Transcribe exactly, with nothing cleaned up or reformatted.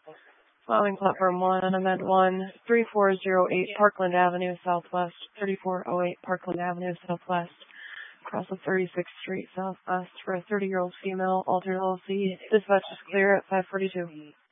Plowing platform one, event one, three four zero eight Parkland Avenue Southwest, thirty-four oh eight Parkland Avenue Southwest, across the thirty-sixth Street Southwest for a thirty-year-old female, altered L C. Dispatch is clear at five forty-two.